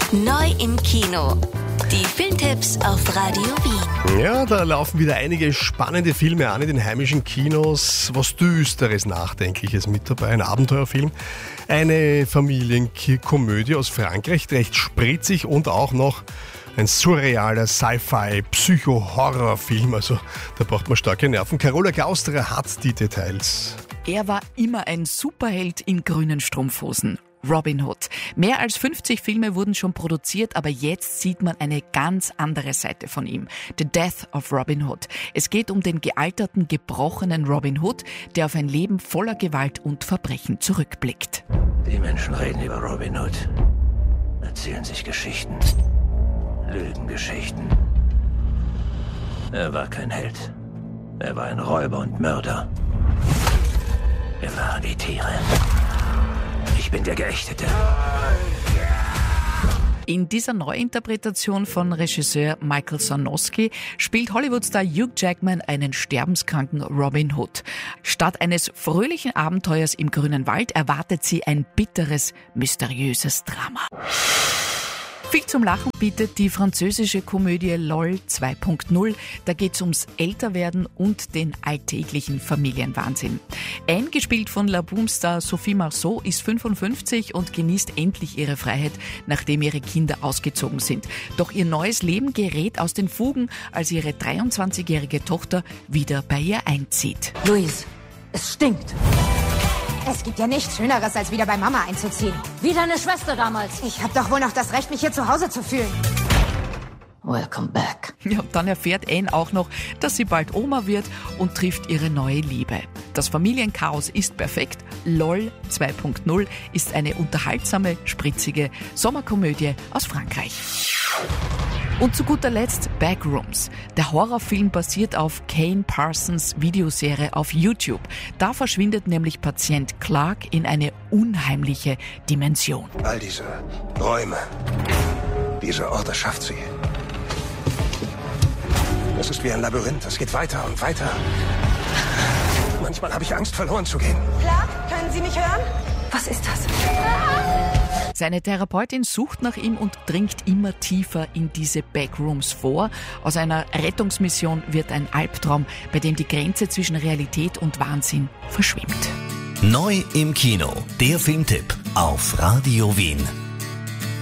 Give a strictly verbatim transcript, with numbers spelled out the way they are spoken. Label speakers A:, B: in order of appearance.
A: Neu im Kino. Die Filmtipps auf Radio Wien.
B: Ja, da laufen wieder einige spannende Filme an in den heimischen Kinos. Was Düsteres, Nachdenkliches mit dabei. Ein Abenteuerfilm, eine Familienkomödie aus Frankreich, recht spritzig und auch noch ein surrealer Sci-Fi-Psycho-Horrorfilm. Also da braucht man starke Nerven. Carola Gausterer hat die Details.
C: Er war immer ein Superheld in grünen Strumpfhosen. Robin Hood. Mehr als fünfzig Filme wurden schon produziert, aber jetzt sieht man eine ganz andere Seite von ihm. The Death of Robin Hood. Es geht um den gealterten, gebrochenen Robin Hood, der auf ein Leben voller Gewalt und Verbrechen zurückblickt.
D: Die Menschen reden über Robin Hood, erzählen sich Geschichten, Lügengeschichten. Er war kein Held. Er war ein Räuber und Mörder. Wir waren die Tiere. Ich bin der Geächtete.
C: In dieser Neuinterpretation von Regisseur Michael Sarnowski spielt Hollywood-Star Hugh Jackman einen sterbenskranken Robin Hood. Statt eines fröhlichen Abenteuers im grünen Wald erwartet sie ein bitteres, mysteriöses Drama. Viel zum Lachen bietet die französische Komödie LOL zwei Punkt null. Da geht's ums Älterwerden und den alltäglichen Familienwahnsinn. Anne, gespielt von La Boom-Star Sophie Marceau, ist fünfundfünfzig und genießt endlich ihre Freiheit, nachdem ihre Kinder ausgezogen sind. Doch ihr neues Leben gerät aus den Fugen, als ihre dreiundzwanzigjährige Tochter wieder bei ihr einzieht.
E: Louise, es stinkt. Es gibt ja nichts Schöneres, als wieder bei Mama einzuziehen. Wie deine Schwester damals. Ich hab doch wohl noch das Recht, mich hier zu Hause zu fühlen. Welcome back.
C: Ja, und dann erfährt Anne auch noch, dass sie bald Oma wird und trifft ihre neue Liebe. Das Familienchaos ist perfekt. LOL zwei Punkt null ist eine unterhaltsame, spritzige Sommerkomödie aus Frankreich. Und zu guter Letzt Backrooms. Der Horrorfilm basiert auf Kane Parsons Videoserie auf YouTube. Da verschwindet nämlich Patient Clark in eine unheimliche Dimension.
D: All diese Räume, diese Orte schafft sie. Es ist wie ein Labyrinth, es geht weiter und weiter. Manchmal habe ich Angst, verloren zu gehen.
E: Clark, können Sie mich hören? Was ist das?
C: Seine Therapeutin sucht nach ihm und dringt immer tiefer in diese Backrooms vor. Aus einer Rettungsmission wird ein Albtraum, bei dem die Grenze zwischen Realität und Wahnsinn verschwimmt.
F: Neu im Kino. Der Filmtipp auf Radio Wien.